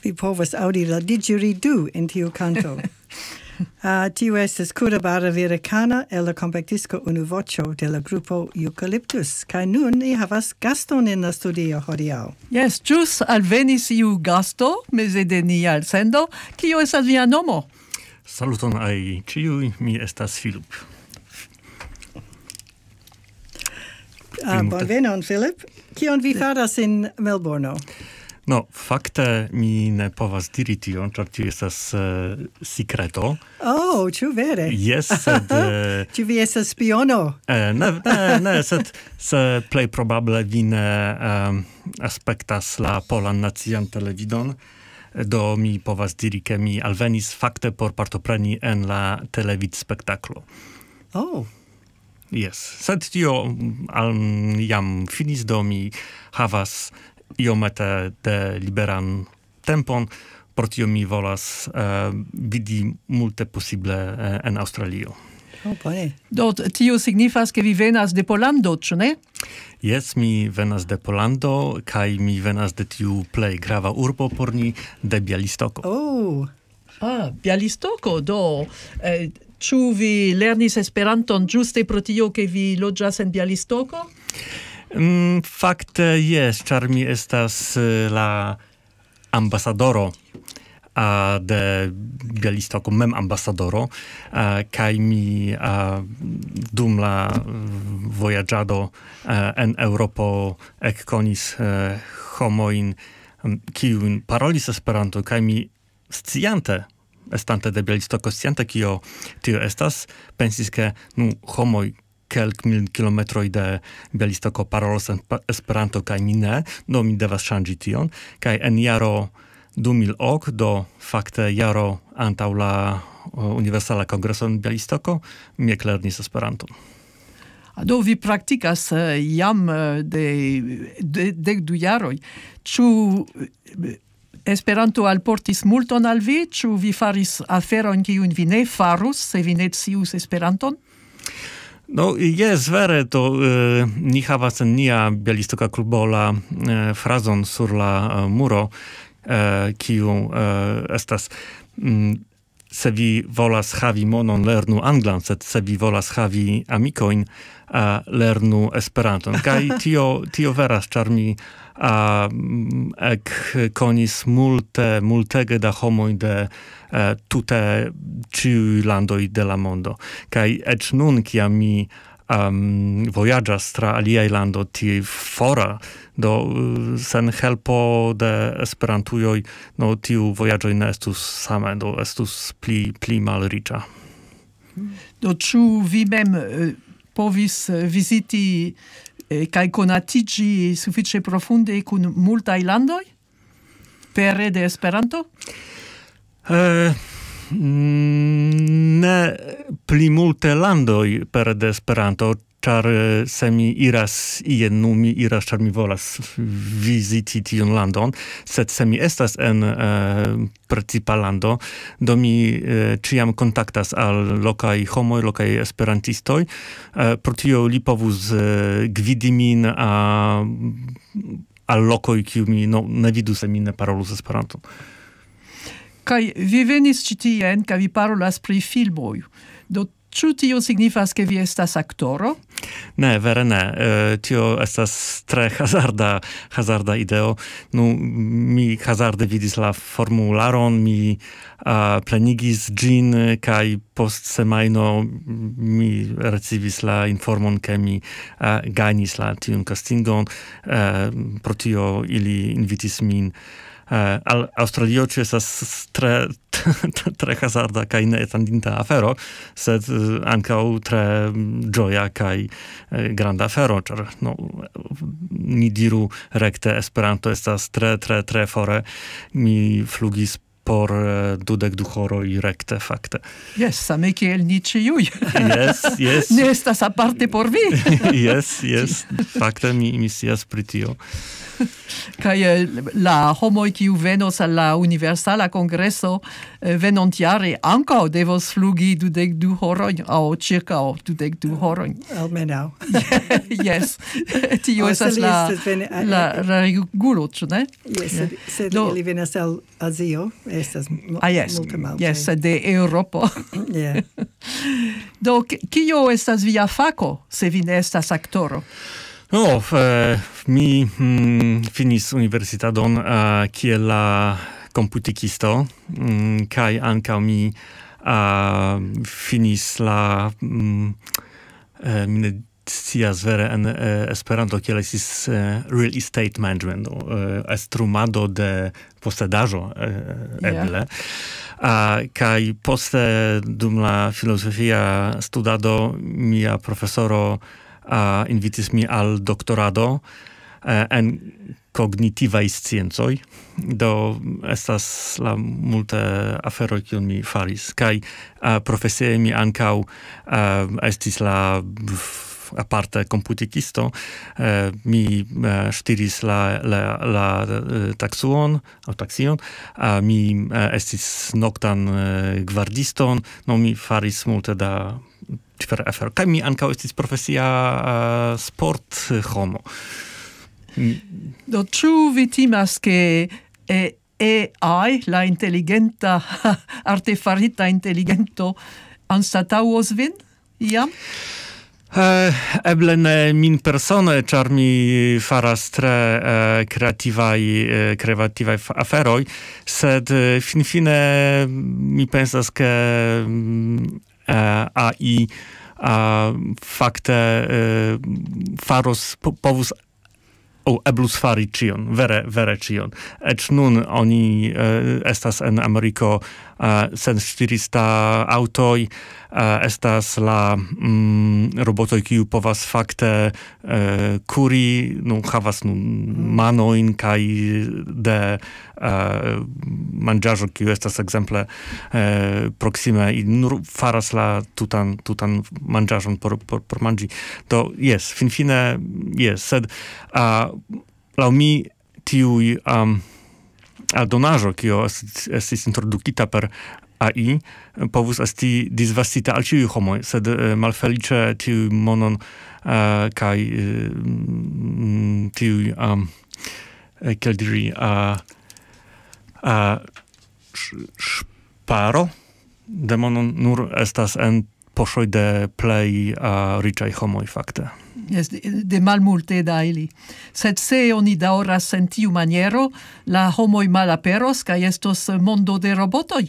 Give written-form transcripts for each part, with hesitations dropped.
vi povas audi la didgeridoo in tiu canto. Tiu estas cura bara viricana el la compactisco unu vocio de la grupo Eucalyptus. Kai nun ni havas gaston in la studio hodiaŭ. Yes, jus alvenis iu gasto, meze de nia elsendo. Kio estas via nomo? Saluton ai ciui, mi estas Filip. Bonvenon, Filip. Kion vi faras in Melbourne? No, fakte mi ne povas diri tion, ĉar tio estas sekreto. Oh, ĉu vere? Yes, sed... Ĉu vi estas spiono? Ne, sed plej probable vi ne aspektas la polan nacian televidon, do mi povas diri, ke mi alvenis fakte por partopreni en la televid-spektaklo. Oh. Yes, sed tio jam finis, do mi havas iomete de liberan tempon, por tio mi volas vidi multe possible en Australio. Oh, bone. Do tio signifas ke vi venas de Pollando, ĉu ne? Yes, mi venas de Pollando, kaj mi venas de tiu plej grava urbo por ni, de Bialystoko. Oh. Bialystoko, do... Ĉu vi lernis Esperanton ĝuste pro tio, ke vi loĝas en Bialystoko? Fakte, yes, ĉar mi estas la ambasadoro de Bialystoko, mem ambasadoro, kaj mi dum la vojaĝado en Eŭropo ekkonis homojn, kiuj parolis Esperanto, kaj mi sciante, estante de Bialystoko, sciante kio tio estas, pensis ke homoj kelk mil kilometroj de Bialystoko parolos Esperanto kaj mi ne, do mi devas ŝanĝi tion, kaj en jaro 2008, do fakte jaro antaŭ la Universala Kongreso en Bialystoko, mi eklernis Esperanton. Do vi praktikas jam de 12 jaroj. Ĉu Esperanto alportis multon al vi? Ĉu vi faris aferojn kiujn vi ne farus, se vi ne scius Esperanton? No, jes, vere, to ni havas en nia Bialystoka klubo la frazon sur la muro, kiu estas se vi volas havi monon, lernu anglan, sed se vi volas havi amikojn, lernu Esperanton. Kaj tio veras, ĉar mi ekkonis multege da homoj de tute ĉiuj landoj de la mondo. Kaj eĉ nun, kiam mi vojaĝas tra aliaj lando tiuj fora, do sen helpo de esperantujoj, no tiu vojaĝoj ne estus same, do estus pli malriĉa. Do ĉu vi mem povis viziti kaj konatiĝi sufiĉe profunde kun multaj landoj pere de Esperanto? Ne pli multe landoj pere de Esperanto, ĉar se mi iras ien, mi iras, ĉar mi volas viziti tiun landon, sed se mi estas en precipa lando, do mi ĉiam kontaktas al lokaj homoj, lokaj esperantistoj, pro tio li povus gvidi min al lokoj, kiu mi ne vidu, se mi ne parolus Esperanton. Kaj vi venis ĉi tien, kaj vi parolas pri filmoj. Do ĉu tio signifas, ke vi estas aktoro? Ne, vere ne. Tio estas tre hazarda ideo. Mi hazarde vidis la formularon, mi plenigis ĝin, kaj post semajno mi ricevis la informon, ke mi gajnis la tiun castingon. Pro tio ili invitis min al Australio, ĉu estas tre hazarda kaj neatendinta afero, sed ankaŭ tre ĝoja kaj granda afero, ĉar ni diru rekte Esperanto estas tre fore. Mi flugis por 22 horoj rekte, fakte. Yes, same kiel ni ĉiuj. Yes. Ne estas aparte por vi. Yes. Fakte mi scias pri tio. Kai la homoi kiu venos al la universala congresso venontiare ankaŭ devos flugi 22 horojn aŭ circa 22 horojn. Almenaŭ. Yes. Tio estas la regulo, ĉu ne? Yes, sed ili venas el Azio, estas multe malpli. Yes, de Eŭropo. Yeah. Do, kio estas via fako, se vi ne estas aktoro? No, mi finis universitadon kiel la komputikisto, kaj ankaŭ mi finis la mi ne scias vere en Esperanto kiel estis real estate management, estrumado de posedaĵo eble. Kaj poste dum la filozofia studado mia profesoro invitis mi al doktorado en kognitivaj sciencoj. Do estas la multe aferoj kiujn mi faris. Kaj profesie mi ankaŭ estis la aparte komputikisto. Mi ŝtiris la taksion, mi estis noktan gvardiston. No, mi faris multe da per afero. Kaj mi ankaŭ estis profesia sport homo. Do, ĉu vi timas ke AI, la inteligenta, artefarita inteligento, anstataŭos vin iam? Eble ne min persone, ĉar mi faras tre kreativaj aferoj, sed finfine mi pensas ke AI fakte povus eblus fari ĉion, vere ĉion. Eĉ nun oni estas en Ameriko senŝtirista aŭtoj, estas la robotoj kiu povas fakte kuri, havas manojn kaj de manĝaĵo kiu estas ekzemple proksime i nur faras la tutan manĝaĵon por manĝi. Do jes, finfine jes, sed laŭ mi tiuj aldonaĵo kio estis introdukita per AI povus esti disvastita al ĉiuj homoj, sed malfeliĉe tiuj monon kaj tiuj kiel diri ŝparo de monon nur estas en poŝoj de plej riĉaj homoj fakte. Yes, de malmulte da ili. Sed se oni daŭras en tiu maniero, la homoj malaperos kaj estos mondo de robotoj.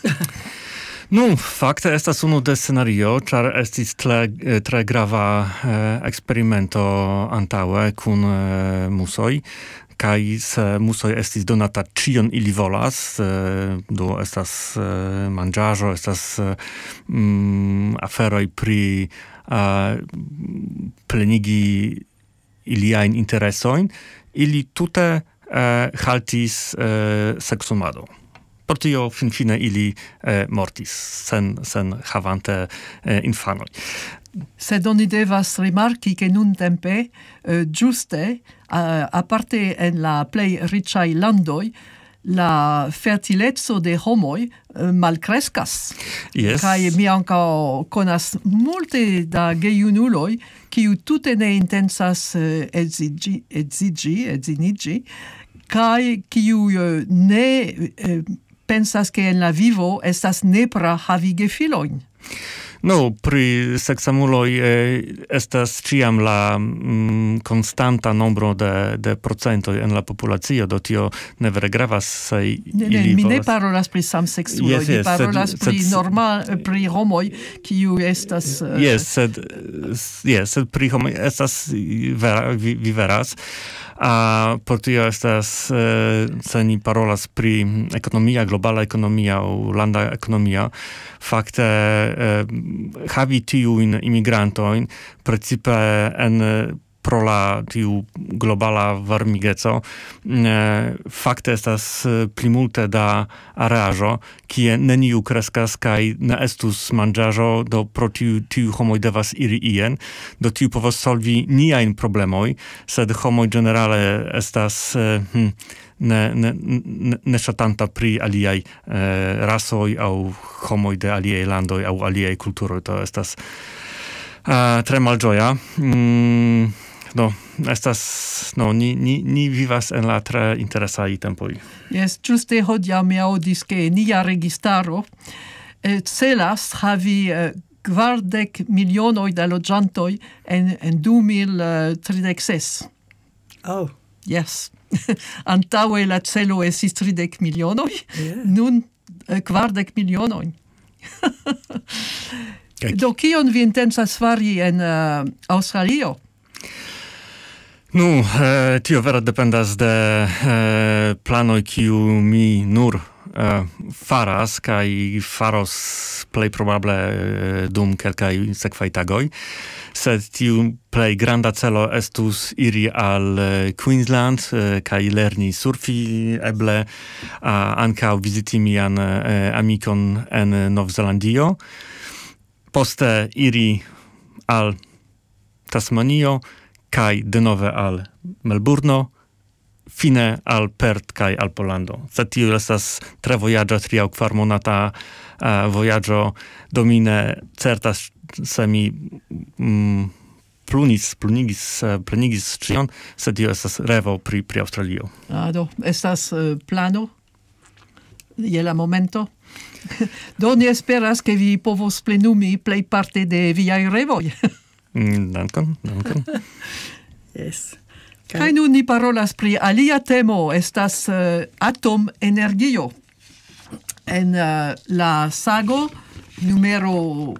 Fakte estas unu de scenario, ĉar estis tre grava eksperimento antaŭe kun musoj. Kaj se musoj estis donata ĉion ili volas, do estas manĝaĵo, estas aferoj pri plenigi iliajn interesojn, ili tute haltis seksumado. Por tio finfine ili mortis, sen havante infanoj. Sed oni devas rimarki ke nuntempe ĝuste aparte en la plej riĉaj landoj la fertileco de homoj malkreskas. Yes. Kaj mi ankaŭ konas multe da gejunuloj kiu tute ne intencas edziniĝi, kaj kiu ne pensas ke en la vivo estas nepra havi gefilojn. Pri seksamuloj estas ĉiam la konstanta nombro de procentoj en la populacio, do tio ne vere gravas se ili mi ne parolas pri samseksuloj, mi parolas pri homoj kiu estas sed pri homoj estas vi veras. Por tio estas se ni parolas pri ekonomia, globala ekonomia aŭ landa ekonomia, fakte havi tiujn imigrantojn precipe en pro la tiu globala varmigeco fakte estas plimulte da areaĵo, kie neniu kreskas kaj ne estus manĝaĵo, do pro tiu homoj devas iri ien, do tiu povas solvi niajn problemoj, sed homoj ĝenerale estas ne ŝatanta pri aliaj rasoj aŭ homoj de aliaj landoj aŭ aliaj kulturoj. To estas tre malĝoja. Ni vivas en la tre interesaj tempoj. Yes, ĝuste hodiaŭ mi aŭdis, ke nia registaro celas havi 40 milionoj da loĝantoj en 2036. Oh. Yes. Antaŭe la celo estis 30 milionoj, nun 40 milionoj. Do kion vi intencas fari en Aŭstralio? Tio vera dependas de planoj kiu mi nur faras kaj faros plej probable dum kelkaj sekvaj tagoj. Sed tiu plej granda celo estus iri al Queensland kaj lerni surfi, eble ankaŭ viziti mian amikon en Novzelandio. Poste iri al Tasmanio kaj denove al Melburno, fine al Perth kaj al Pollando. Sed tiu estas tre vojaĝa, 3 aŭ 4 monata vojaĝo, do mi ne certas se mi plenigis ĉion, sed tio estas revo pri Aŭstralio. Do estas plano je la momento. Do ni esperas, ke vi povos plenumi plejparte de viaj revoj. Dankon. Yes. Kaj nun ni parolas pri alia temo, estas atomenergio. En la sago numero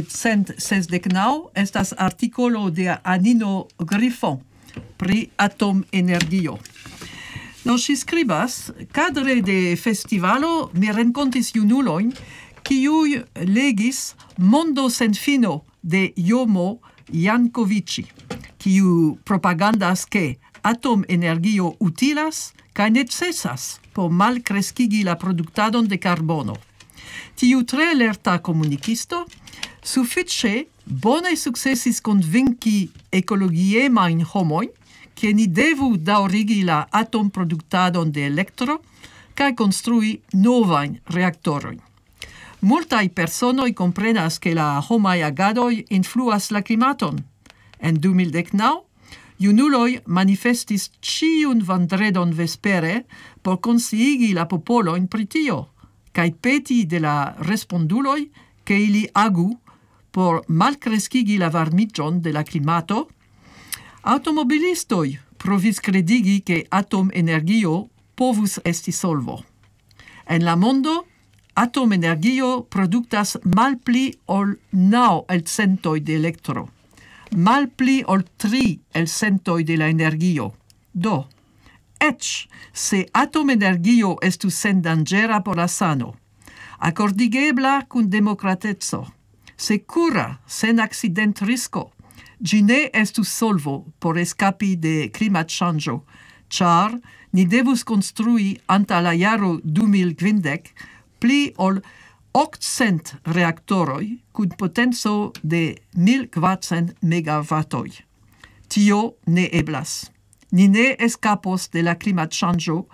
169 estas artikolo de Anino Griffon pri atomenergio. Ŝi skribas: kadre de festivalo mi renkontis junulojn, kiuj legis Mondo sen fino de Jomo Jankovici, kiu propagandas ke atomenergio utilas kaj necesas por malkreskigi la produktadon de karbono. Tiu tre lerta komunikisto sufiĉe bone sukcesis konvinki ekologiemajn homojn, ke ni devu daŭrigi la atomproduktadon de elektro kaj konstrui novajn reaktorojn. Multaj personoj komprenas, ke la homaj agadoj influas la klimaton. En 2019, junuloj manifestis ĉiun vendredon vespere por konsciigi la popolojn pri tio, kaj peti de la responduloj, ke ili agu por malkreskigi la varmiĝon de la klimato. Automobilistoj provis kredigi, ke atomenergio povus esti solvo. En la mondo, atomenergio produktas malpli ol 9 elcentoj de elektro, malpli ol 3 elcentoj de la energio. Do, eĉ se atomenergio estus sendanĝera por la sano, akordigebla kun demokrateco, sekura sen akcident-risko, ĝi ne estus solvo por eskapi de klimatŝanĝo, ĉar ni devus konstrui antaŭ la jaro 2050 pli ol 800 reaktoroj kun potenco de 1400 megavatoj. Tio ne eblas. Ni ne eskapos de la klimatŝanĝo